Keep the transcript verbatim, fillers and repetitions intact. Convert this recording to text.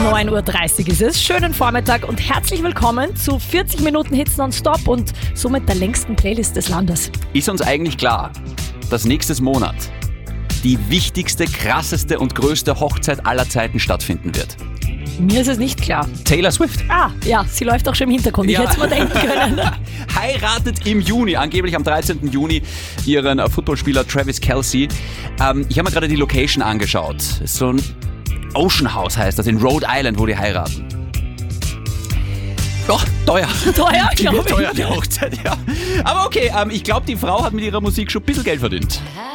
neun Uhr dreißig ist es. Schönen Vormittag und herzlich willkommen zu vierzig Minuten Hits nonstop und somit der längsten Playlist des Landes. Ist uns eigentlich klar, dass nächstes Monat die wichtigste, krasseste und größte Hochzeit aller Zeiten stattfinden wird? Mir ist es nicht klar. Taylor Swift. Ah, ja, sie läuft auch schon im Hintergrund. Ich Ja. hätte es mal denken können. Heiratet im Juni, angeblich am dreizehnten Juni, ihren äh, Footballspieler Travis Kelce. Ähm, ich habe mir gerade die Location angeschaut. So ein Ocean House heißt das, in Rhode Island, wo die heiraten. Doch, teuer. Teuer, Die glaube wird ich. teuer, die Hochzeit, ja. Aber okay, ähm, ich glaube, die Frau hat mit ihrer Musik schon ein bisschen Geld verdient.